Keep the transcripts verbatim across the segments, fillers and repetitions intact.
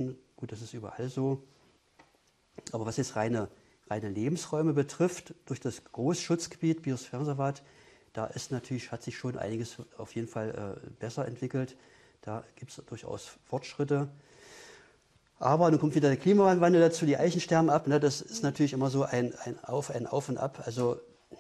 Menschen. Gut, das ist überall so. Aber was jetzt reine, reine Lebensräume betrifft, durch das Großschutzgebiet, Biosphärenreservat, da ist natürlich, hat sich schon einiges auf jeden Fall äh, besser entwickelt. Da gibt es durchaus Fortschritte. Aber dann kommt wieder der Klimawandel dazu, die Eichen sterben ab. Ne? Das ist natürlich immer so ein, ein Auf, ein Auf und Ab. Also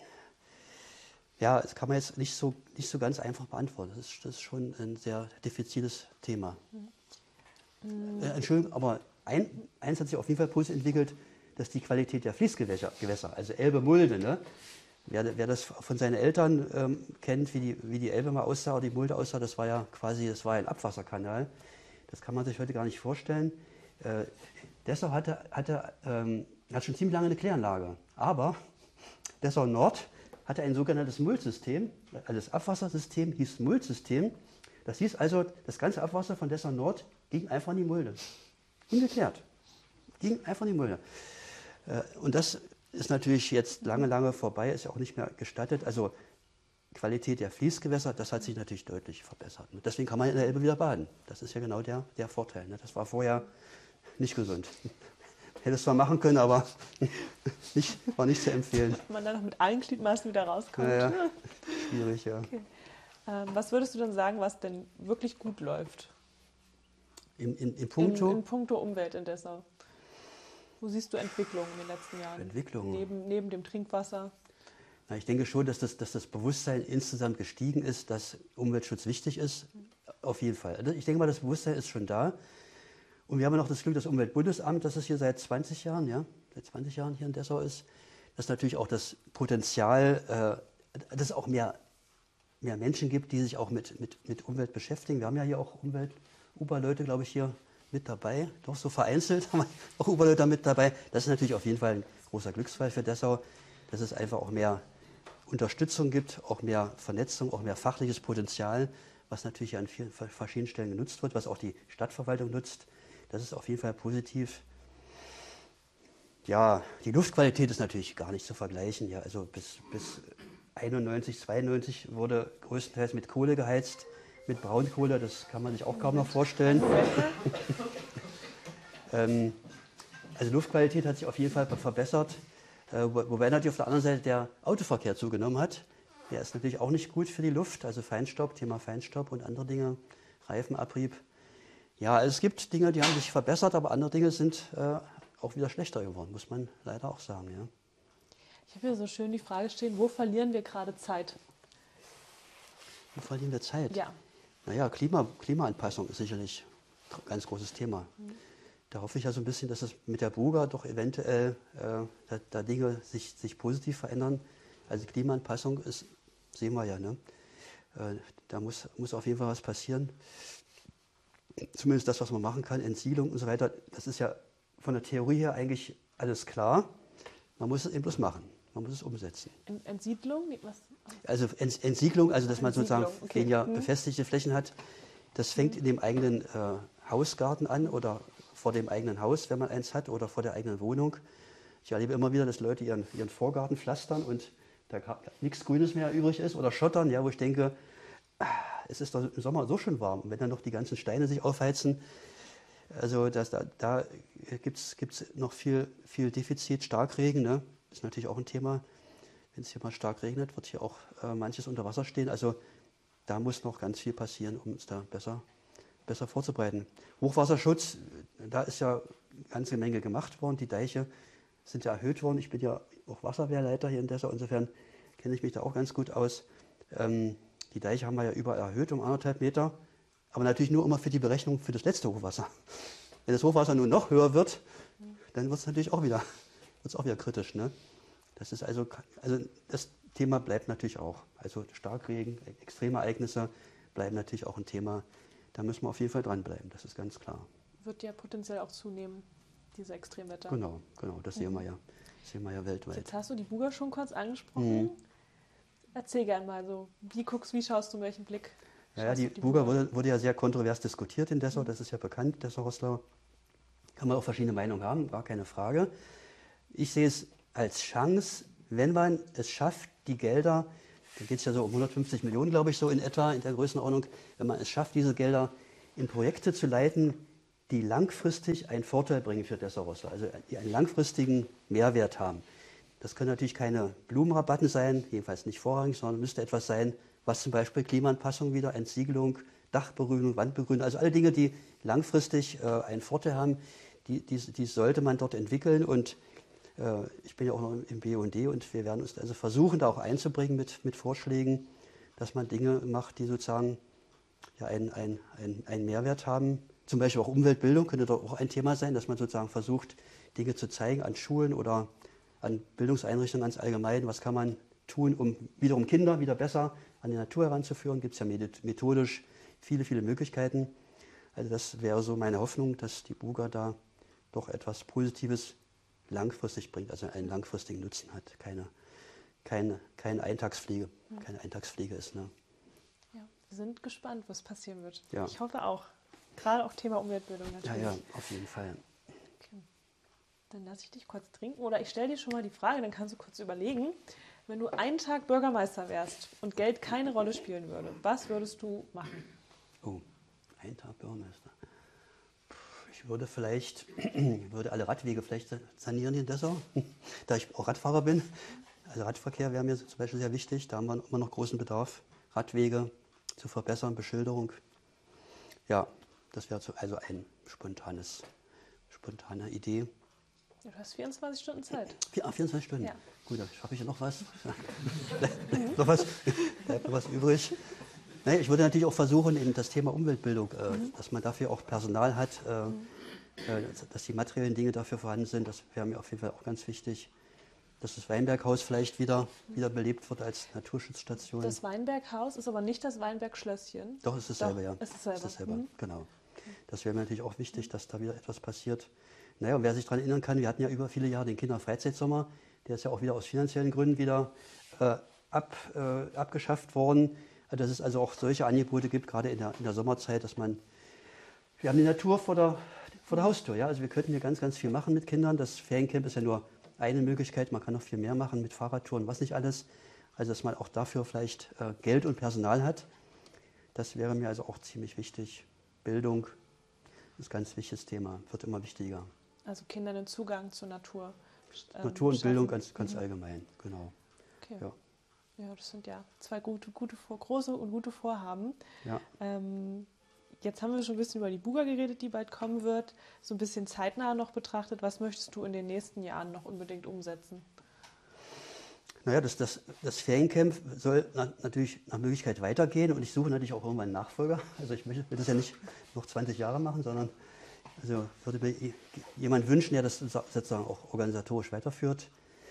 ja, das kann man jetzt nicht so, nicht so ganz einfach beantworten. Das ist, das ist schon ein sehr diffiziles Thema. Mhm. Äh, Entschuldigung, aber ein, eins hat sich auf jeden Fall positiv entwickelt, dass die Qualität der Fließgewässer, Gewässer, also Elbe, Mulde, ne? wer, wer das von seinen Eltern ähm, kennt, wie die, wie die Elbe mal aussah oder die Mulde aussah, das war ja quasi, das war ein Abwasserkanal. Das kann man sich heute gar nicht vorstellen. Äh, Dessau hatte, hatte, ähm, hat schon ziemlich lange eine Kläranlage, aber Dessau Nord hatte ein sogenanntes Muldsystem, also das Abwassersystem hieß Muldsystem. Das hieß also, das ganze Abwasser von Dessau Nord ging einfach in die Mulde. Ungeklärt. Ging einfach in die Mulde. Äh, und das ist natürlich jetzt lange, lange vorbei, ist ja auch nicht mehr gestattet. Also Qualität der Fließgewässer, das hat sich natürlich deutlich verbessert. Deswegen kann man in der Elbe wieder baden. Das ist ja genau der, der Vorteil. Das war vorher nicht gesund. Hätte es zwar machen können, aber nicht, war nicht zu empfehlen. Ob man dann noch mit allen Gliedmaßen wieder rauskommt. Ja, ja. Schwierig, ja. Okay. Ähm, was würdest du denn sagen, was denn wirklich gut läuft? In, in, in, puncto? in, in puncto Umwelt in Dessau. Wo siehst du Entwicklungen in den letzten Jahren? Entwicklungen? Neben, neben dem Trinkwasser? Na, ich denke schon, dass das, dass das Bewusstsein insgesamt gestiegen ist, dass Umweltschutz wichtig ist. Auf jeden Fall. Ich denke mal, das Bewusstsein ist schon da. Und wir haben noch das Glück, das Umweltbundesamt, das es hier seit zwanzig Jahren, ja, seit zwanzig Jahren hier in Dessau ist, dass natürlich auch das Potenzial, äh, dass es auch mehr, mehr Menschen gibt, die sich auch mit, mit, mit Umwelt beschäftigen. Wir haben ja hier auch Umwelt-Uber-Leute, glaube ich, hier mit dabei, doch so vereinzelt haben wir auch Uber-Leute mit dabei. Das ist natürlich auf jeden Fall ein großer Glücksfall für Dessau, dass es einfach auch mehr Unterstützung gibt, auch mehr Vernetzung, auch mehr fachliches Potenzial, was natürlich an vielen verschiedenen Stellen genutzt wird, was auch die Stadtverwaltung nutzt. Das ist auf jeden Fall positiv. Ja, die Luftqualität ist natürlich gar nicht zu vergleichen. Ja, also bis, bis einundneunzig, zweiundneunzig wurde größtenteils mit Kohle geheizt, mit Braunkohle. Das kann man sich auch kaum noch vorstellen. ähm, also Luftqualität hat sich auf jeden Fall verbessert. Äh, wobei natürlich auf der anderen Seite der Autoverkehr zugenommen hat. Der ist natürlich auch nicht gut für die Luft. Also Feinstaub, Thema Feinstaub und andere Dinge, Reifenabrieb. Ja, also es gibt Dinge, die haben sich verbessert, aber andere Dinge sind äh, auch wieder schlechter geworden, muss man leider auch sagen. Ja. Ich habe hier so schön die Frage stehen, wo verlieren wir gerade Zeit? Wo verlieren wir Zeit? Ja. Naja, Klima, Klimaanpassung ist sicherlich ein ganz großes Thema. Mhm. Da hoffe ich ja so ein bisschen, dass es mit der Buga doch eventuell äh, da, da Dinge sich, sich positiv verändern. Also Klimaanpassung ist, sehen wir ja, ne? Äh, da muss, muss auf jeden Fall was passieren. Zumindest das, was man machen kann, Entsiedlung und so weiter, das ist ja von der Theorie her eigentlich alles klar. Man muss es eben bloß machen, man muss es umsetzen. Entsiedlung? Was? Also Entsiedlung, also dass man sozusagen okay. weniger hm. befestigte Flächen hat, das fängt hm. in dem eigenen äh, Hausgarten an oder vor dem eigenen Haus, wenn man eins hat, oder vor der eigenen Wohnung. Ich erlebe immer wieder, dass Leute ihren, ihren Vorgarten pflastern und da nichts Grünes mehr übrig ist oder schottern, ja, wo ich denke, es ist doch im Sommer so schön warm. Und wenn dann noch die ganzen Steine sich aufheizen, also das, da, da gibt es noch viel, viel Defizit. Starkregen, ne? Das ist natürlich auch ein Thema. Wenn es hier mal stark regnet, wird hier auch äh, manches unter Wasser stehen. Also da muss noch ganz viel passieren, um uns da besser, besser vorzubereiten. Hochwasserschutz, da ist ja eine ganze Menge gemacht worden. Die Deiche sind ja erhöht worden. Ich bin ja auch Wasserwehrleiter hier in Dessau. Insofern kenne ich mich da auch ganz gut aus. Ähm, Die Deiche haben wir ja überall erhöht um anderthalb Meter, aber natürlich nur immer für die Berechnung für das letzte Hochwasser. Wenn das Hochwasser nun noch höher wird, dann wird es natürlich auch wieder, wird's auch wieder kritisch. Ne? Das ist also, also das Thema bleibt natürlich auch. Also Starkregen, extreme Ereignisse bleiben natürlich auch ein Thema. Da müssen wir auf jeden Fall dranbleiben, das ist ganz klar. Wird ja potenziell auch zunehmen, diese Extremwetter. Genau, genau, das sehen wir ja, das sehen wir ja weltweit. Jetzt hast du die Buga schon kurz angesprochen. Mhm. Erzähl gerne mal so, wie guckst, wie schaust du, mit welchem Blick? Ja, ja, die, die Buga wurde, wurde ja sehr kontrovers diskutiert in Dessau, das ist ja bekannt, Dessau-Roßlau. Kann man auch verschiedene Meinungen haben, gar keine Frage. Ich sehe es als Chance, wenn man es schafft, die Gelder, da geht es ja so um hundertfünfzig Millionen, glaube ich, so in etwa, in der Größenordnung, wenn man es schafft, diese Gelder in Projekte zu leiten, die langfristig einen Vorteil bringen für Dessau-Rosslau, also die einen langfristigen Mehrwert haben. Das können natürlich keine Blumenrabatten sein, jedenfalls nicht vorrangig, sondern müsste etwas sein, was zum Beispiel Klimaanpassung wieder, Entsiegelung, Dachbegrünung, Wandbegrünung, also alle Dinge, die langfristig äh, einen Vorteil haben, die, die, die sollte man dort entwickeln. Und äh, ich bin ja auch noch im B U N D und wir werden uns also versuchen, da auch einzubringen mit, mit Vorschlägen, dass man Dinge macht, die sozusagen ja, einen, einen, einen, einen Mehrwert haben. Zum Beispiel auch Umweltbildung könnte doch auch ein Thema sein, dass man sozusagen versucht, Dinge zu zeigen an Schulen oder an Bildungseinrichtungen ganz allgemein. Was kann man tun, um wiederum Kinder wieder besser an die Natur heranzuführen? Gibt es ja methodisch viele, viele Möglichkeiten. Also das wäre so meine Hoffnung, dass die Buga da doch etwas Positives langfristig bringt, also einen langfristigen Nutzen hat. Keine, keine, keine Eintagsfliege, keine Eintagsfliege ist. Ne? Ja, wir sind gespannt, was passieren wird. Ja. Ich hoffe auch. Gerade auch Thema Umweltbildung natürlich. Ja, ja, auf jeden Fall. Okay. Dann lasse ich dich kurz trinken. Oder ich stelle dir schon mal die Frage, dann kannst du kurz überlegen. Wenn du einen Tag Bürgermeister wärst und Geld keine Rolle spielen würde, was würdest du machen? Oh, ein Tag Bürgermeister. Ich würde vielleicht, würde alle Radwege vielleicht sanieren in Dessau, da ich auch Radfahrer bin. Also Radverkehr wäre mir zum Beispiel sehr wichtig. Da haben wir immer noch großen Bedarf, Radwege zu verbessern, Beschilderung. Ja, das wäre also eine spontanes, spontane Idee. Ja, du hast vierundzwanzig Stunden Zeit. Ah, vierundzwanzig Stunden? Ja. Gut, da schaffe ich ja noch was. noch was, bleibt noch was übrig. Naja, ich würde natürlich auch versuchen, eben das Thema Umweltbildung, äh, mhm. dass man dafür auch Personal hat, äh, mhm. äh, dass die materiellen Dinge dafür vorhanden sind. Das wäre mir auf jeden Fall auch ganz wichtig. Dass das Weinberghaus vielleicht wieder, wieder belebt wird als Naturschutzstation. Das Weinberghaus ist aber nicht das Weinbergschlösschen. Doch, es ist selber, ja. Es ist selber. Es ist selber, mhm. genau. Okay. Das wäre mir natürlich auch wichtig, dass da wieder etwas passiert. Naja, und wer sich daran erinnern kann, wir hatten ja über viele Jahre den Kinderfreizeitsommer. Der ist ja auch wieder aus finanziellen Gründen wieder äh, ab, äh, abgeschafft worden. Dass es also auch solche Angebote gibt, gerade in der, in der Sommerzeit, dass man, wir haben die Natur vor der, vor der Haustür. Ja? Also wir könnten hier ganz, ganz viel machen mit Kindern. Das Feriencamp ist ja nur eine Möglichkeit, man kann noch viel mehr machen mit Fahrradtouren, was nicht alles. Also dass man auch dafür vielleicht äh, Geld und Personal hat. Das wäre mir also auch ziemlich wichtig. Bildung ist ein ganz wichtiges Thema, wird immer wichtiger. Also Kindern den Zugang zur Natur. Ähm, Natur und schaffen. Bildung ganz, ganz mhm. allgemein, genau. Okay. Ja. Ja, das sind ja zwei gute, gute große und gute Vorhaben. Ja. Ähm, jetzt haben wir schon ein bisschen über die Buga geredet, die bald kommen wird. So ein bisschen zeitnah noch betrachtet. Was möchtest du in den nächsten Jahren noch unbedingt umsetzen? Naja, das, das, das Feriencamp soll na, natürlich nach Möglichkeit weitergehen und ich suche natürlich auch irgendwann einen Nachfolger. Also ich möchte, will das ja nicht noch zwanzig Jahre machen, sondern also würde mir jemand wünschen, der das sozusagen auch organisatorisch weiterführt.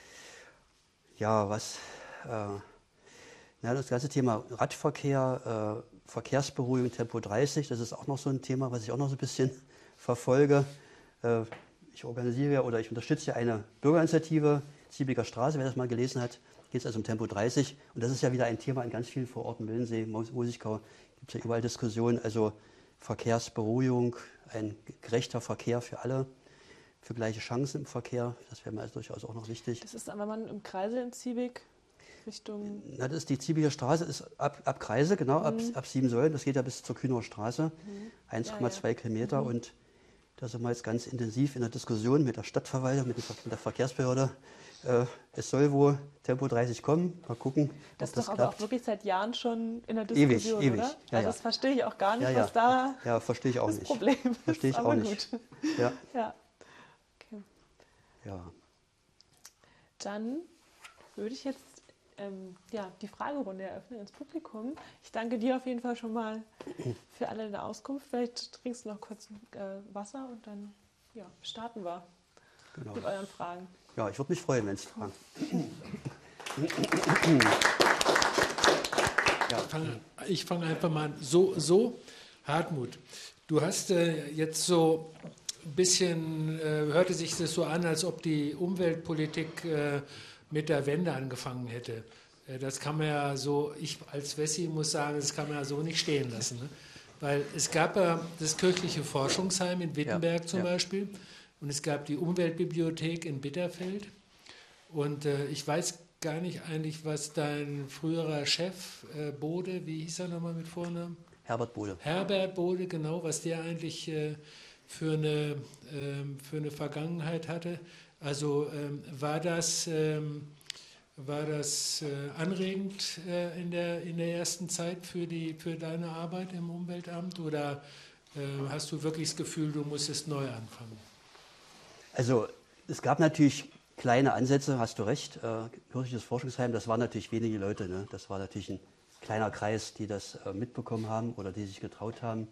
Ja, was... Äh, Ja, das ganze Thema Radverkehr, äh, Verkehrsberuhigung, Tempo dreißig, das ist auch noch so ein Thema, was ich auch noch so ein bisschen verfolge. Äh, ich organisiere ja oder ich unterstütze ja eine Bürgerinitiative, Ziebliger Straße, wer das mal gelesen hat, geht es also um Tempo dreißig. Und das ist ja wieder ein Thema in ganz vielen Vororten, Willensee, Musikau, gibt es ja überall Diskussionen. Also Verkehrsberuhigung, ein gerechter Verkehr für alle, für gleiche Chancen im Verkehr, das wäre mir also durchaus auch noch wichtig. Das ist, wenn man im Kreisel in Ziebig Richtung... Na, das ist die Ziebliger Straße, ist ab, ab Kreise, genau, mhm. ab, ab Siebensäulen. Das geht ja bis zur Kühner Straße, mhm. eins Komma zwei ja, ja. Kilometer. Mhm. Und da sind wir jetzt ganz intensiv in der Diskussion mit der Stadtverwaltung, mit der Verkehrsbehörde. Äh, es soll wohl Tempo dreißig kommen. Mal gucken, das ob das ist doch klappt. aber auch wirklich seit Jahren schon in der Diskussion, ewig, ewig. oder? Ja, also ja. das verstehe ich auch gar nicht, ja, ja. was da ja, verstehe ich auch das nicht. Problem ist. Verstehe ich aber auch nicht. Gut. Ja. Ja. Okay. Ja. Dann würde ich jetzt ähm, ja, die Fragerunde eröffnen ins Publikum. Ich danke dir auf jeden Fall schon mal für alle deine Auskunft. Vielleicht trinkst du noch kurz äh, Wasser und dann ja, starten wir genau. mit euren Fragen. Ja, ich würde mich freuen, wenn es Fragen. Ja. Ich fange einfach mal an. So, so, Hartmut, du hast äh, jetzt so ein bisschen, äh, hörte sich das so an, als ob die Umweltpolitik äh, mit der Wende angefangen hätte. Äh, das kann man ja so, ich als Wessi muss sagen, das kann man ja so nicht stehen lassen. Ne? Weil es gab ja das kirchliche Forschungsheim in Wittenberg ja, zum ja. Beispiel und es gab die Umweltbibliothek in Bitterfeld. Und äh, ich weiß gar nicht eigentlich, was dein früherer Chef, äh, Bode, wie hieß er nochmal mit Vornamen? Herbert Bode. Herbert Bode, genau, was der eigentlich äh, für eine, ähm, für eine Vergangenheit hatte. Also ähm, war das, ähm, war das äh, anregend äh, in, der, in der ersten Zeit für, die, für deine Arbeit im Umweltamt oder äh, hast du wirklich das Gefühl, du musstest neu anfangen? Also es gab natürlich kleine Ansätze, hast du recht. Äh, kirchliches Forschungsheim, das waren natürlich wenige Leute. Ne? Das war natürlich ein kleiner Kreis, die das äh, mitbekommen haben oder die sich getraut haben.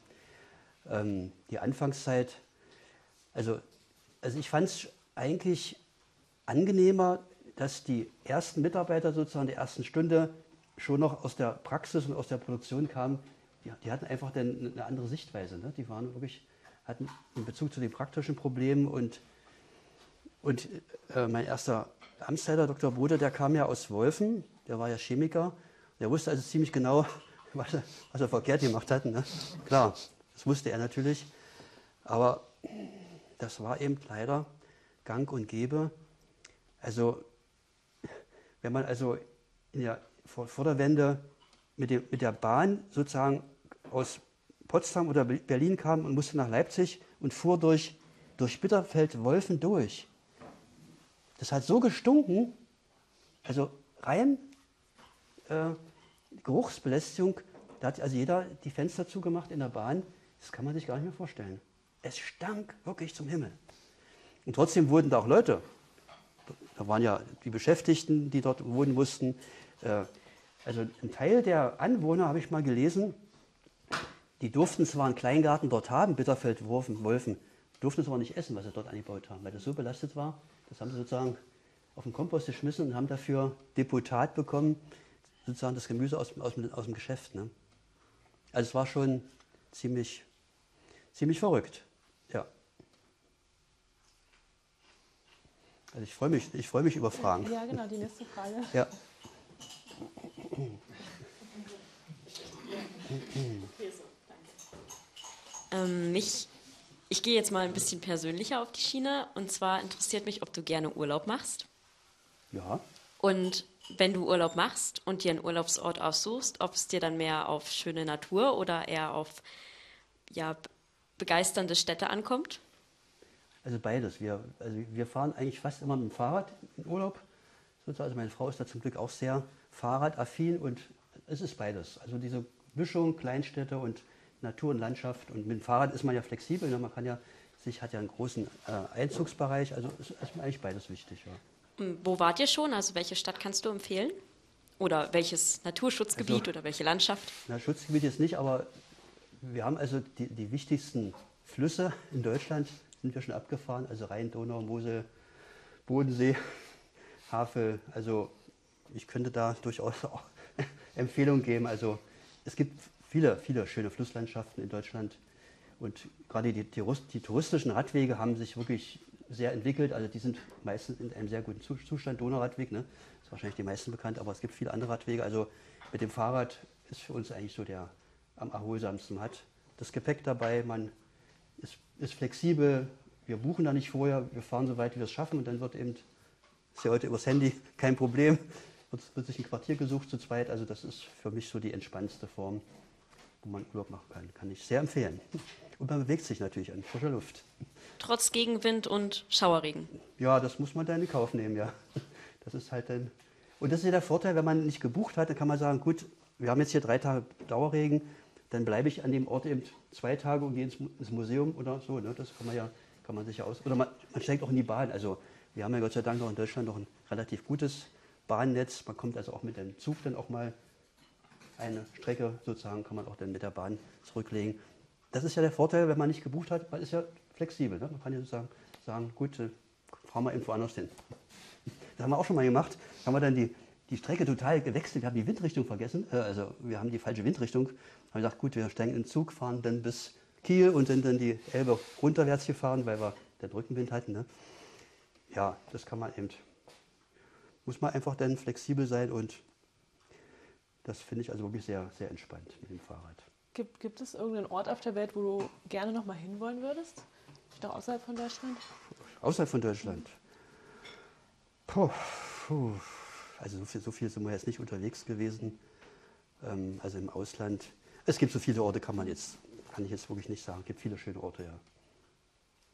Ähm, die Anfangszeit, also, also ich fand es eigentlich angenehmer, dass die ersten Mitarbeiter sozusagen in der ersten Stunde schon noch aus der Praxis und aus der Produktion kamen. Die, die hatten einfach dann eine andere Sichtweise. Ne? Die waren wirklich, hatten in Bezug zu den praktischen Problemen und, und äh, mein erster Amtsleiter, Doktor Bode, der kam ja aus Wolfen, der war ja Chemiker. Der wusste also ziemlich genau, was er, was er verkehrt gemacht hat. Ne? Klar, das wusste er natürlich. Aber das war eben leider gang und gäbe. Also, wenn man also in der, vor, vor der Wende mit, dem, mit der Bahn sozusagen aus Potsdam oder Berlin kam und musste nach Leipzig und fuhr durch, durch Bitterfeld-Wolfen durch. Das hat so gestunken, also rein äh, Geruchsbelästigung, da hat also jeder die Fenster zugemacht in der Bahn, das kann man sich gar nicht mehr vorstellen. Es stank wirklich zum Himmel. Und trotzdem wurden da auch Leute, da waren ja die Beschäftigten, die dort wohnen mussten. Äh, also ein Teil der Anwohner, habe ich mal gelesen, die durften zwar einen Kleingarten dort haben, Bitterfeld-Wolfen, Wolfen, durften es aber nicht essen, was sie dort angebaut haben, weil das so belastet war. Das haben sie sozusagen auf den Kompost geschmissen und haben dafür Deputat bekommen, sozusagen das Gemüse aus, aus, aus dem Geschäft. Ne? Also es war schon ziemlich, ziemlich verrückt. Ja. Also ich freue mich, ich freue mich über Fragen. Ja, genau, die nächste Frage. Ja. Ähm, mich, ich gehe jetzt mal ein bisschen persönlicher auf die Schiene. Und zwar interessiert mich, ob du gerne Urlaub machst. Ja. Und wenn du Urlaub machst und dir einen Urlaubsort aussuchst, ob es dir dann mehr auf schöne Natur oder eher auf ja, begeisternde Städte ankommt? Also beides. Wir, also wir fahren eigentlich fast immer mit dem Fahrrad in Urlaub. Also meine Frau ist da zum Glück auch sehr fahrradaffin und es ist beides. Also diese Mischung Kleinstädte und Natur und Landschaft. Und mit dem Fahrrad ist man ja flexibel. Ne? Man kann ja, sich hat ja einen großen äh, Einzugsbereich. Also ist, ist mir eigentlich beides wichtig. Ja. Wo wart ihr schon? Also welche Stadt kannst du empfehlen? Oder welches Naturschutzgebiet Also, oder welche Landschaft? Na, Schutzgebiet jetzt nicht, aber wir haben also die, die wichtigsten Flüsse in Deutschland sind wir schon abgefahren. Also Rhein, Donau, Mosel, Bodensee, Havel. Also ich könnte da durchaus auch Empfehlungen geben. Also es gibt viele, viele schöne Flusslandschaften in Deutschland. Und gerade die, die, die touristischen Radwege haben sich wirklich sehr entwickelt. Also die sind meistens in einem sehr guten Zustand. Donauradweg, ne? Ist wahrscheinlich die meisten bekannt, aber es gibt viele andere Radwege. Also mit dem Fahrrad ist für uns eigentlich so der am erholsamsten. Man hat das Gepäck dabei, man ist, ist flexibel. Wir buchen da nicht vorher, wir fahren so weit, wie wir es schaffen und dann wird eben, ist ja heute übers Handy kein Problem, wird, wird sich ein Quartier gesucht zu zweit. Also das ist für mich so die entspannendste Form, wo man Urlaub machen kann. Kann ich sehr empfehlen. Und man bewegt sich natürlich an frischer Luft. Trotz Gegenwind und Schauerregen. Ja, das muss man dann in Kauf nehmen, ja. Das ist halt dann. Und das ist ja der Vorteil, wenn man nicht gebucht hat, dann kann man sagen, gut, wir haben jetzt hier drei Tage Dauerregen, dann bleibe ich an dem Ort eben zwei Tage und gehe ins, ins Museum oder so. Ne? Das kann man ja, kann man sich ja aus. Oder man, man steigt auch in die Bahn. Also wir haben ja Gott sei Dank noch in Deutschland noch ein relativ gutes Bahnnetz. Man kommt also auch mit dem Zug dann auch mal eine Strecke sozusagen, kann man auch dann mit der Bahn zurücklegen. Das ist ja der Vorteil, wenn man nicht gebucht hat, man ist ja flexibel. Ne? Man kann ja sozusagen sagen, gut, äh, fahren wir irgendwo anders hin. Das haben wir auch schon mal gemacht. Da haben wir dann die, die Strecke total gewechselt. Wir haben die Windrichtung vergessen. Äh, also wir haben die falsche Windrichtung. Haben gesagt, gut, wir steigen in den Zug, fahren dann bis Kiel und sind dann die Elbe runterwärts gefahren, weil wir den Rückenwind hatten. Ne? Ja, das kann man eben, muss man einfach dann flexibel sein und das finde ich also wirklich sehr, sehr entspannt mit dem Fahrrad. Gibt, gibt es irgendeinen Ort auf der Welt, wo du gerne noch mal hinwollen würdest? Vielleicht auch außerhalb von Deutschland? Außerhalb von Deutschland? Puh, puh. Also so viel, so viel sind wir jetzt nicht unterwegs gewesen. Ähm, also im Ausland. Es gibt so viele Orte, kann man jetzt, kann ich jetzt wirklich nicht sagen. Es gibt viele schöne Orte, ja.